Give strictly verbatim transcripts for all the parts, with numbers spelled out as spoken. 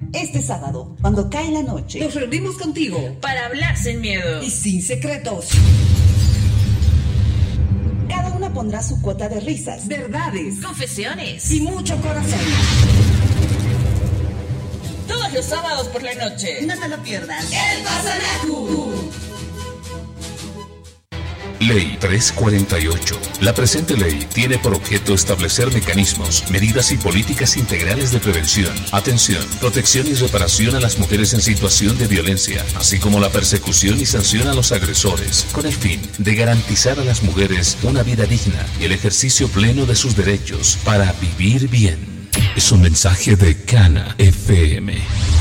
Este sábado, cuando cae la noche, nos reunimos contigo para hablar sin miedo y sin secretos. Cada una pondrá su cuota de risas, verdades, confesiones y mucho corazón. Todos los sábados por la noche. No te lo pierdas. El Pasanacu. Ley trescientos cuarenta y ocho. La presente ley tiene por objeto establecer mecanismos, medidas y políticas integrales de prevención, atención, protección y reparación a las mujeres en situación de violencia, así como la persecución y sanción a los agresores, con el fin de garantizar a las mujeres una vida digna y el ejercicio pleno de sus derechos para vivir bien. Es un mensaje de Cana F M.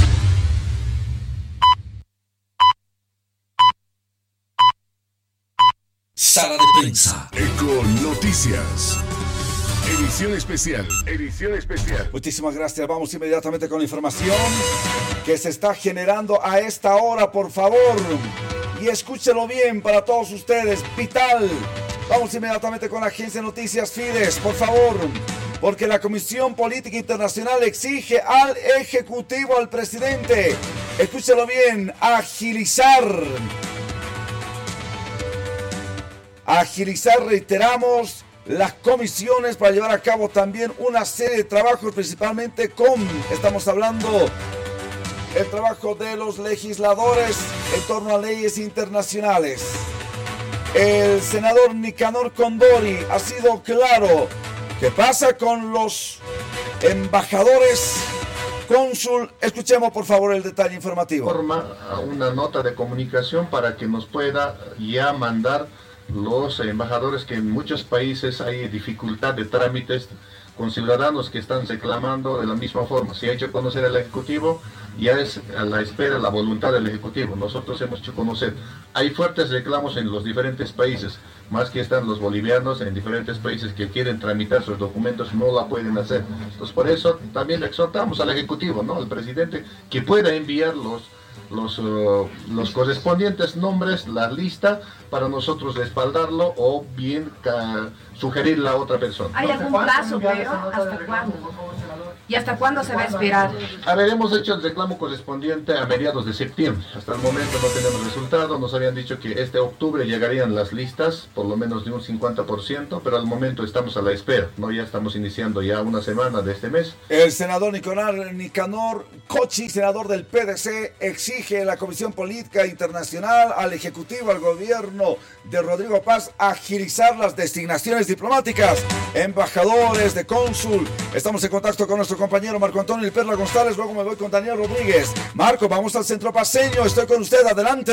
Sala de prensa. Eco Noticias. Edición especial. Edición especial. Muchísimas gracias. Vamos inmediatamente con la información que se está generando a esta hora, por favor. Y escúchelo bien para todos ustedes. Vital. Vamos inmediatamente con la agencia de noticias Fides, por favor. Porque la Comisión Política Internacional exige al Ejecutivo, al presidente, escúchelo bien, agilizar. Agilizar, reiteramos, las comisiones para llevar a cabo también una serie de trabajos, principalmente con, estamos hablando, el trabajo de los legisladores en torno a leyes internacionales. El senador Nicanor Condori ha sido claro. ¿Qué pasa con los embajadores? Cónsul, escuchemos por favor el detalle informativo. Forma una nota de comunicación para que nos pueda ya mandar los embajadores, que en muchos países hay dificultad de trámites con ciudadanos que están reclamando de la misma forma. Se ha hecho conocer al Ejecutivo, ya es a la espera la voluntad del Ejecutivo. Nosotros hemos hecho conocer. Hay fuertes reclamos en los diferentes países, más que están los bolivianos en diferentes países que quieren tramitar sus documentos, no la pueden hacer. Entonces por eso también exhortamos al Ejecutivo, ¿no?, al presidente, que pueda enviar los Los, uh, los correspondientes nombres, la lista, para nosotros respaldarlo o bien uh, sugerirla a otra persona. ¿Hay algún plazo, pero hasta cuándo? ¿Y hasta cuándo se va a esperar? A ver, hemos hecho el reclamo correspondiente a mediados de septiembre. Hasta el momento no tenemos resultado. Nos habían dicho que este octubre llegarían las listas, por lo menos de un cincuenta por ciento, pero al momento estamos a la espera, ¿no? Ya estamos iniciando ya una semana de este mes. El senador Nicanor, Nicanor Cochi, senador del P D C, exige a la Comisión Política Internacional, al Ejecutivo, al gobierno de Rodrigo Paz, agilizar las designaciones diplomáticas, embajadores, de cónsul. Estamos en contacto con nuestro compañero Marco Antonio y Perla González, luego me voy con Daniel Rodríguez. Marco, vamos al Centro Paceño, estoy con usted, adelante.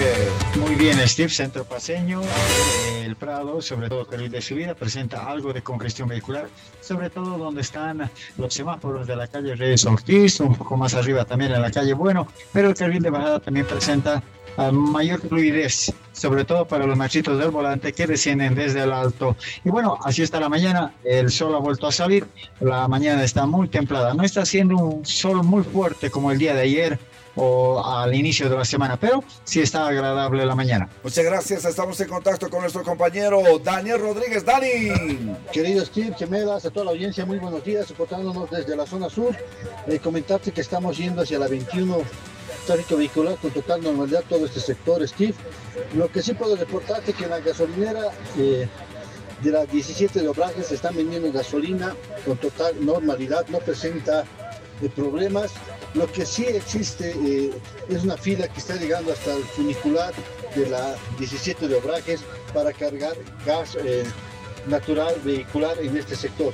Muy bien, Steve, Centro Paceño, eh, el Prado, sobre todo carril de subida, presenta algo de congestión vehicular, sobre todo donde están los semáforos de la calle Reyes Ortiz, un poco más arriba también en la calle Bueno, pero el carril de bajada también presenta uh, mayor fluidez, sobre todo para los machitos del volante que descienden desde el alto. Y bueno, así está la mañana, el sol ha vuelto a salir, la mañana está muy templada, no está haciendo un sol muy fuerte como el día de ayer o al inicio de la semana, pero sí está agradable la mañana. Muchas gracias, estamos en contacto con nuestro compañero Daniel Rodríguez. Dani. Querido Steve, gemelas, a toda la audiencia, muy buenos días, soportándonos desde la zona sur. Eh, comentarte que estamos yendo hacia la veintiuno, tráfico vehicular con total normalidad todo este sector, Steve. Lo que sí puedo reportarte que en la gasolinera eh, de las diecisiete de Obrajes se están vendiendo gasolina con total normalidad, no presenta eh, problemas. Lo que sí existe eh, es una fila que está llegando hasta el funicular de la diecisiete de Obrajes para cargar gas eh, natural vehicular en este sector.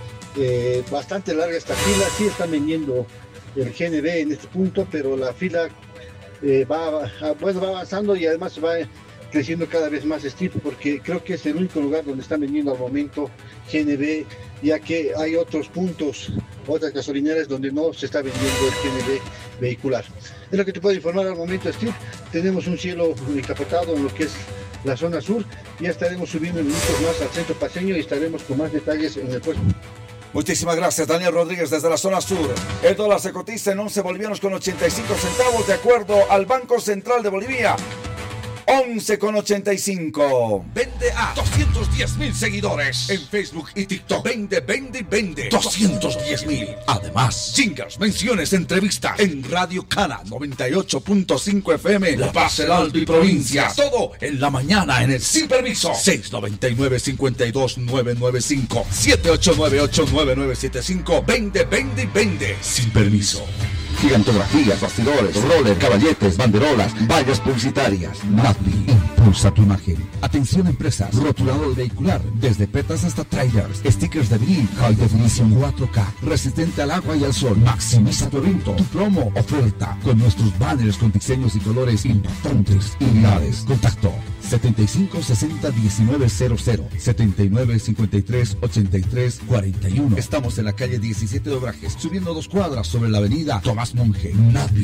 Eh, bastante larga esta fila, sí están vendiendo el G N B en este punto, pero la fila eh, va, bueno, va avanzando y además va creciendo cada vez más, Steve, porque creo que es el único lugar donde están vendiendo al momento G N B, ya que hay otros puntos, otras gasolineras donde no se está vendiendo el G N B vehicular. Es lo que te puedo informar al momento, Steve. Tenemos un cielo encapotado en lo que es la zona sur. Ya estaremos subiendo en minutos más al Centro Paceño y estaremos con más detalles en el puesto. Muchísimas gracias, Daniel Rodríguez, desde la zona sur. El dólar se cotiza en once bolivianos con ochenta y cinco centavos, de acuerdo al Banco Central de Bolivia. once con ochenta y cinco. Vende a doscientos diez mil seguidores en Facebook y TikTok. Vende, vende y vende. doscientos diez mil. Además, jingles, menciones, entrevistas en Radio Cana noventa y ocho punto cinco F M, La Paz, el Alto y provincias. Todo en la mañana en el Sin Permiso. seis noventa y nueve, cincuenta y dos, novecientos noventa y cinco. siete ocho nueve ocho, nueve nueve siete cinco. Vende, vende y vende. Sin Permiso. Gigantografías, bastidores, roller, caballetes, banderolas, vallas publicitarias. Nadie impulsa tu imagen. Atención empresas, rotulador vehicular, desde petas hasta trailers, stickers de vinil, High Definition cuatro K, resistente al agua y al sol. Maximiza tu evento, tu promo, oferta, con nuestros banners con diseños y colores impactantes. Unidades, contacto setenta y cinco sesenta diecinueve cero cero, setenta y nueve cincuenta y tres ochenta y tres cuarenta y uno. Estamos en la calle diecisiete de Obrajes, subiendo dos cuadras sobre la avenida Tomás Monje. Nadie